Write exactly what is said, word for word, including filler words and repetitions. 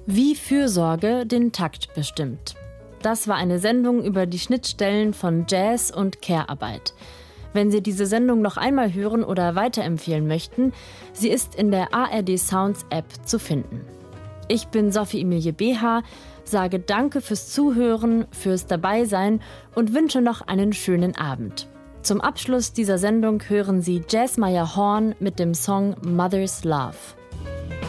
Wie Fürsorge den Takt bestimmt. Das war eine Sendung über die Schnittstellen von Jazz und Care-Arbeit. Wenn Sie diese Sendung noch einmal hören oder weiterempfehlen möchten, sie ist in der A R D Sounds App zu finden. Ich bin Sophie Emilie Beha, sage Danke fürs Zuhören, fürs Dabeisein und wünsche noch einen schönen Abend. Zum Abschluss dieser Sendung hören Sie Jazz Meyer Horn mit dem Song Mother's Love.